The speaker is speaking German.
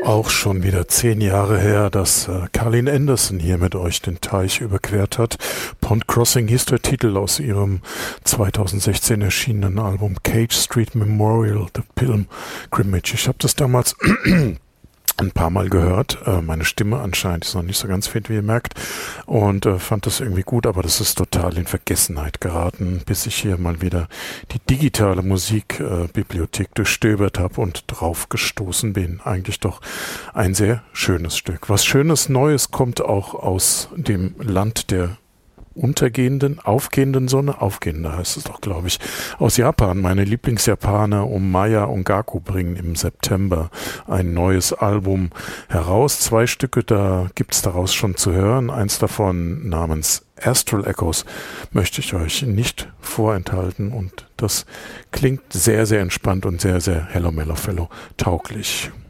Auch schon wieder 10 Jahre her, dass Carleen Anderson hier mit euch den Teich überquert hat. Pond Crossing hieß der Titel aus ihrem 2016 erschienenen Album Cage Street Memorial, The Pilgrimage. Ich habe das damals ein paar Mal gehört. Meine Stimme anscheinend ist noch nicht so ganz fit, wie ihr merkt. Und fand das irgendwie gut, aber das ist total in Vergessenheit geraten, bis ich hier mal wieder die digitale Musikbibliothek durchstöbert habe und drauf gestoßen bin. Eigentlich doch ein sehr schönes Stück. Was Schönes Neues kommt auch aus dem Land der aufgehenden Sonne, aufgehende heißt es doch, glaube ich, aus Japan. Meine Lieblingsjapaner Maya Ongaku bringen im September ein neues Album heraus. 2 Stücke, da gibt's daraus schon zu hören. Eins davon namens Astral Echoes möchte ich euch nicht vorenthalten und das klingt sehr, sehr entspannt und sehr, sehr Hello Mellow Fellow tauglich.